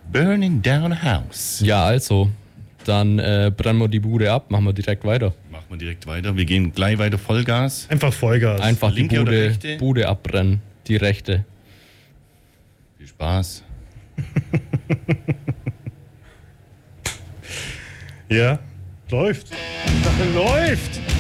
Burning down a house. Ja, also, dann brennen wir die Bude ab, machen wir direkt weiter. Machen wir direkt weiter. Wir gehen gleich weiter Vollgas. Einfach Vollgas. Einfach die Linke oder rechte? Bude abbrennen, die rechte. Viel Spaß. Ja, läuft. Sache läuft.